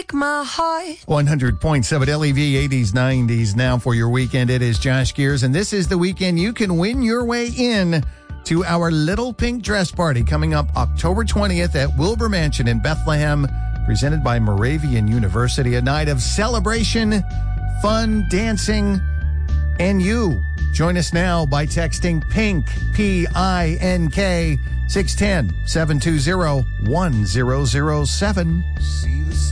break my heart. 100.7 LEV 80s, 90s. Now for your weekend, it is Josh Gears, and this is the weekend you can win your way in to our Little Pink Dress Party coming up October 20th at Wilbur Mansion in Bethlehem, presented by Moravian University. A night of celebration, fun, dancing, and you. Join us now by texting PINK, P-I-N-K, 610-720-1007. See the